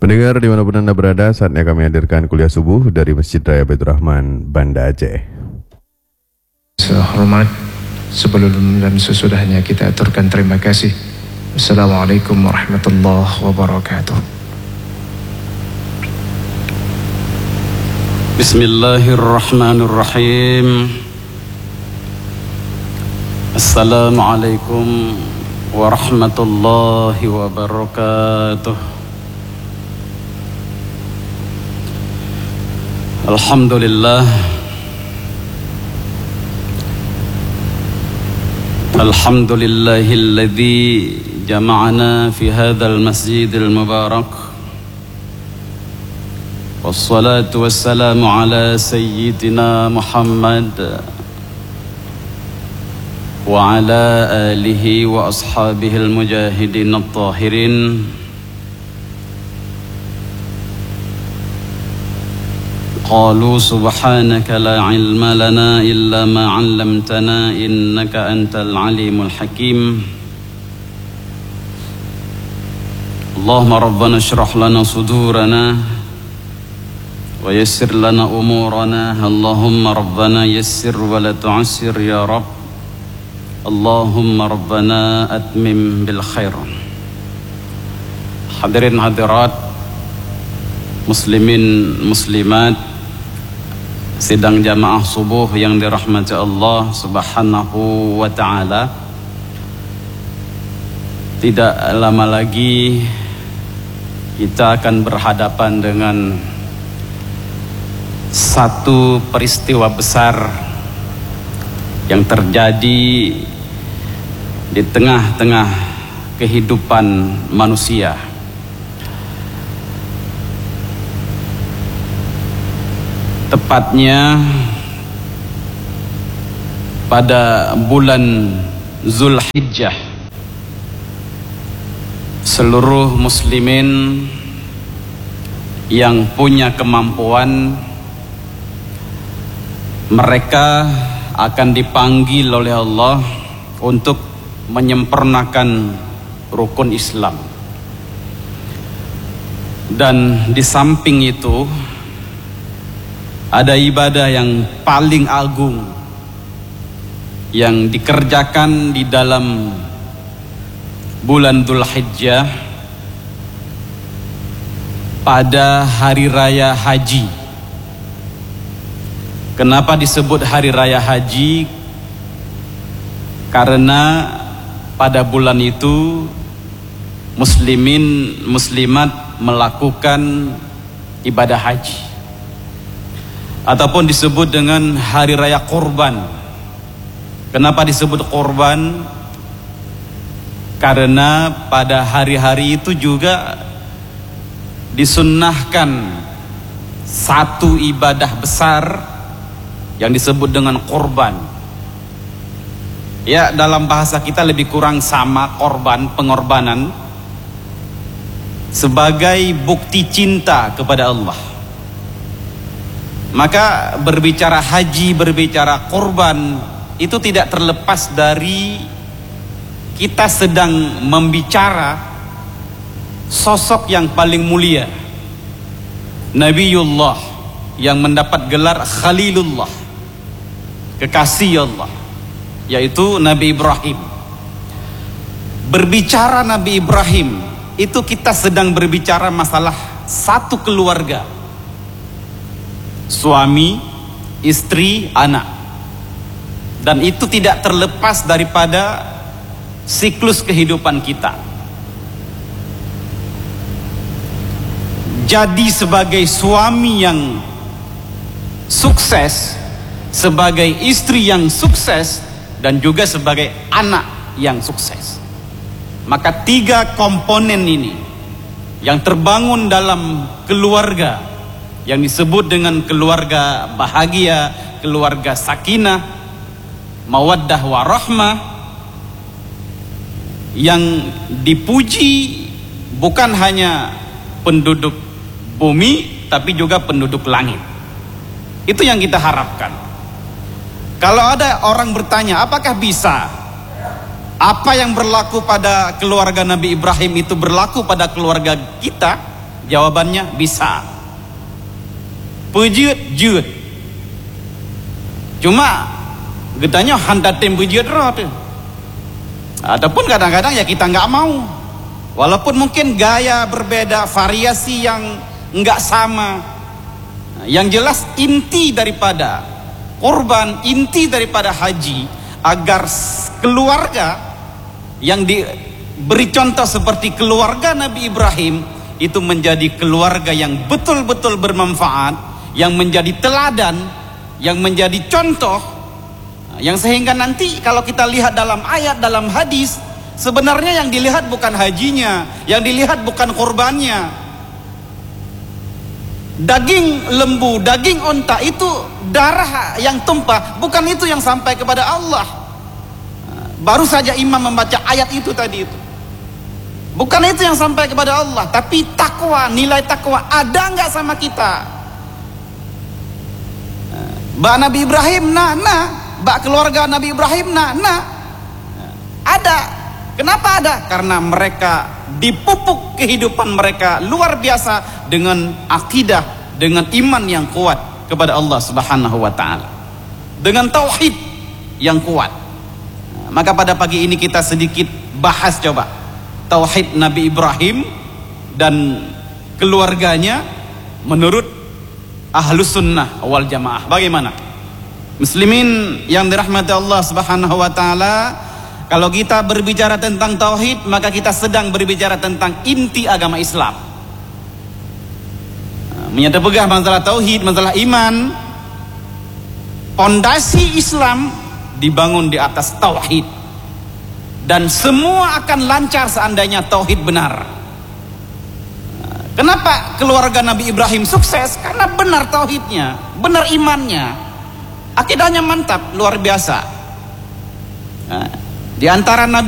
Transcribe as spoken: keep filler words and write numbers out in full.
Pendengar dimanapun Anda berada, saatnya kami hadirkan kuliah subuh dari Masjid Raya Baitur Rahman, Banda Aceh. Sehormat sebelum dan sesudahnya kita aturkan terima kasih. Assalamualaikum warahmatullahi wabarakatuh. Bismillahirrahmanirrahim. Assalamualaikum warahmatullahi wabarakatuh. Alhamdulillah. Alhamdulillahilladzi jama'ana fi hadzal masjidil mubarak. Wassalatu wassalamu ala sayyidina Muhammad wa ala alihi wa ashabihil mujahidin at-tahirin. Qalu subhanaka la ilma lana illa ma 'allamtana innaka antal alimul hakim. Allahumma rabbana shrah lana sudurana wa yassir lana umurana. Allahumma rabbana yassir wa la tu'assir ya Rabb. Allahumma rabbana atmim bil khair. Hadirin hadirat, muslimin muslimat, sidang jamaah subuh yang dirahmati Allah subhanahu wa ta'ala. Tidak lama lagi kita akan berhadapan dengan satu peristiwa besar yang terjadi di tengah-tengah kehidupan manusia. Tepatnya pada bulan Zulhijjah, seluruh muslimin yang punya kemampuan, mereka akan dipanggil oleh Allah untuk menyempurnakan rukun Islam. Dan di samping itu ada ibadah yang paling agung yang dikerjakan di dalam bulan Dzulhijjah pada hari raya haji. Kenapa disebut hari raya haji? Karena pada bulan itu muslimin muslimat melakukan ibadah haji, ataupun disebut dengan hari raya kurban. Kenapa disebut kurban? Karena pada hari-hari itu juga disunnahkan satu ibadah besar yang disebut dengan kurban. Ya, dalam bahasa kita lebih kurang sama, korban, pengorbanan, sebagai bukti cinta kepada Allah. Maka berbicara haji, berbicara kurban, itu tidak terlepas dari kita sedang membicara sosok yang paling mulia, Nabiullah, yang mendapat gelar Khalilullah, kekasih Allah, yaitu Nabi Ibrahim. Berbicara Nabi Ibrahim, itu kita sedang berbicara masalah satu keluarga, suami, istri, anak. Dan itu tidak terlepas daripada siklus kehidupan kita. Jadi sebagai suami yang sukses, sebagai istri yang sukses, dan juga sebagai anak yang sukses, maka tiga komponen ini yang terbangun dalam keluarga yang disebut dengan keluarga bahagia, keluarga sakinah, mawaddah warahmah, yang dipuji bukan hanya penduduk bumi tapi juga penduduk langit. Itu yang kita harapkan. Kalau ada orang bertanya, apakah bisa apa yang berlaku pada keluarga Nabi Ibrahim itu berlaku pada keluarga kita? Jawabannya bisa. Pejut jut. Cuma gedanya handatin pejut roh tu. Ataupun kadang-kadang ya kita nggak mau. Walaupun mungkin gaya berbeda, variasi yang nggak sama. Yang jelas inti daripada kurban, inti daripada haji, agar keluarga yang diberi contoh seperti keluarga Nabi Ibrahim itu menjadi keluarga yang betul-betul bermanfaat, yang menjadi teladan, yang menjadi contoh, yang sehingga nanti kalau kita lihat dalam ayat, dalam hadis, sebenarnya yang dilihat bukan hajinya, yang dilihat bukan kurbannya. Daging lembu, daging unta itu darah yang tumpah, bukan itu yang sampai kepada Allah. Baru saja imam membaca ayat itu tadi itu. Bukan itu yang sampai kepada Allah, tapi takwa, nilai takwa ada nggak sama kita? Mbak Nabi Ibrahim, nah, nah, mbak keluarga Nabi Ibrahim, nah, nah, ada. Kenapa ada? Karena mereka dipupuk kehidupan mereka luar biasa dengan akidah, dengan iman yang kuat kepada Allah Subhanahu wa taala. Dengan tauhid yang kuat. Maka pada pagi ini kita sedikit bahas coba tauhid Nabi Ibrahim dan keluarganya menurut Ahlus Sunnah wal Jamaah. Bagaimana? Muslimin yang dirahmati Allah Subhanahu wa taala, kalau kita berbicara tentang tauhid, maka kita sedang berbicara tentang inti agama Islam. Menyatu pegah masalah tauhid, masalah iman. Pondasi Islam dibangun di atas tauhid. Dan semua akan lancar seandainya tauhid benar. Kenapa keluarga Nabi Ibrahim sukses? Karena benar tauhidnya, benar imannya, akidahnya mantap, luar biasa. Di antara Nabi